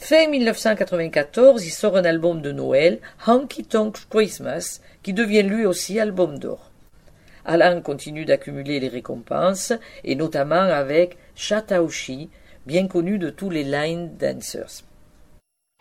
Fin 1994, il sort un album de Noël, Honky Tonk Christmas, qui devient lui aussi album d'or. Alan continue d'accumuler les récompenses, et notamment avec Chattahoochee, bien connu de tous les line dancers.